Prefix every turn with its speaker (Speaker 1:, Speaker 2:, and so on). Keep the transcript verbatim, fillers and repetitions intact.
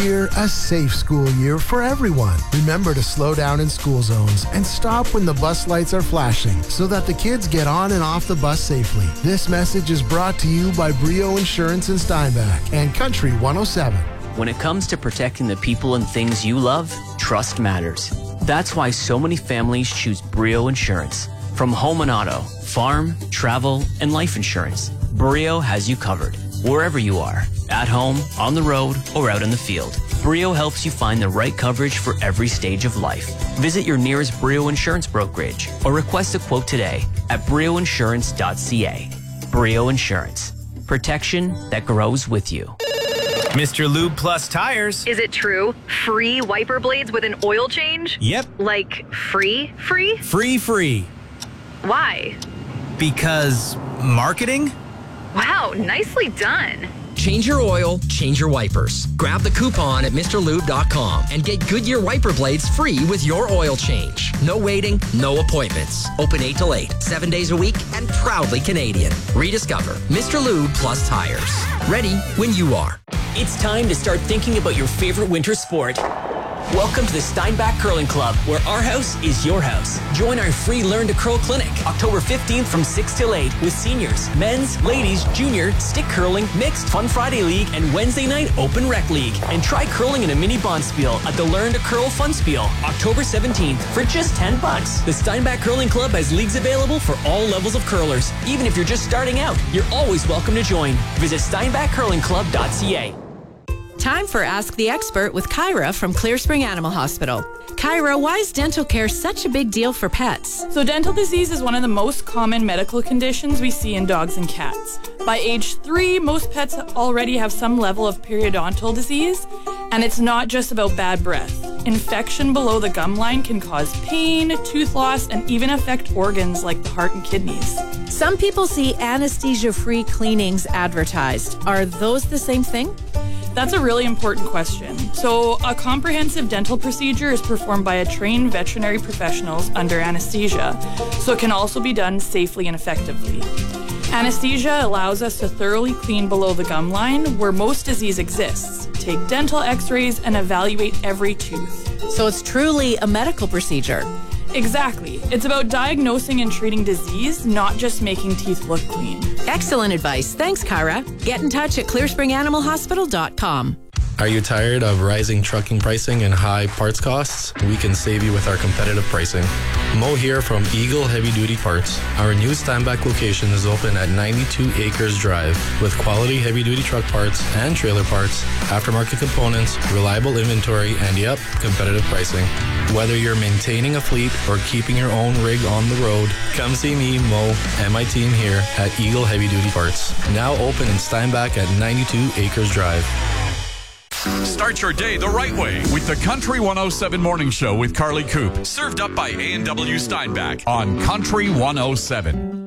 Speaker 1: Year, a safe school year for everyone. Remember to slow down in school zones and stop when the bus lights are flashing so that the kids get on and off the bus safely. This message is brought to you by Brio Insurance in Steinbach and Country one oh seven.
Speaker 2: When it comes to protecting the people and things you love, trust matters. That's why so many families choose Brio Insurance. From home and auto, farm, travel, and life insurance, Brio has you covered. Wherever you are, at home, on the road, or out in the field, Brio helps you find the right coverage for every stage of life. Visit your nearest Brio Insurance brokerage or request a quote today at brio insurance dot c a. Brio Insurance. Protection that grows with you.
Speaker 3: Mister Lube Plus Tires.
Speaker 4: Is it true? Free wiper blades with an oil change?
Speaker 3: Yep.
Speaker 4: Like free, free?
Speaker 3: Free, free.
Speaker 4: Why?
Speaker 3: Because marketing?
Speaker 4: Wow, nicely done.
Speaker 5: Change your oil, change your wipers. Grab the coupon at Mr Lube dot com and get Goodyear wiper blades free with your oil change. No waiting, no appointments. Open eight till eight, seven days a week, and proudly Canadian. Rediscover Mister Lube Plus Tires. Ready when you are.
Speaker 2: It's time to start thinking about your favorite winter sport. Welcome to the Steinbach Curling Club, where our house is your house. Join our free Learn to Curl Clinic, October fifteenth from six till eight with seniors, men's, ladies, junior, stick curling, mixed, Fun Friday League, and Wednesday night Open Rec League. And try curling in a mini bonspiel at the Learn to Curl Fun Spiel, October seventeenth for just ten bucks. The Steinbach Curling Club has leagues available for all levels of curlers. Even if you're just starting out, you're always welcome to join. Visit steinbach curling club dot c a.
Speaker 6: Time for Ask the Expert with Kyra from Clear Spring Animal Hospital. Kyra, why is dental care such a big deal for pets?
Speaker 7: So dental disease is one of the most common medical conditions we see in dogs and cats. By age three, most pets already have some level of periodontal disease, and it's not just about bad breath. Infection below the gum line can cause pain, tooth loss, and even affect organs like the heart and kidneys.
Speaker 6: Some people see anesthesia-free cleanings advertised. Are those the same thing?
Speaker 7: That's a really important question. So, a comprehensive dental procedure is performed by a trained veterinary professionals under anesthesia, so it can also be done safely and effectively. Anesthesia allows us to thoroughly clean below the gum line where most disease exists, take dental x-rays, and evaluate every tooth.
Speaker 6: So it's truly a medical procedure.
Speaker 7: Exactly. It's about diagnosing and treating disease, not just making teeth look clean.
Speaker 6: Excellent advice. Thanks, Kyra. Get in touch at clear spring animal hospital dot com.
Speaker 8: Are you tired of rising trucking pricing and high parts costs? We can save you with our competitive pricing. Mo here from Eagle Heavy Duty Parts. Our new Steinbach location is open at ninety-two Acres Drive with quality heavy duty truck parts and trailer parts, aftermarket components, reliable inventory, and yep, competitive pricing. Whether you're maintaining a fleet or keeping your own rig on the road, come see me, Mo, and my team here at Eagle Heavy Duty Parts. Now open in Steinbach at ninety-two Acres Drive.
Speaker 9: Start your day the right way with the Country one oh seven Morning Show with Carly Coop. Served up by A and W Steinbach on Country one oh seven.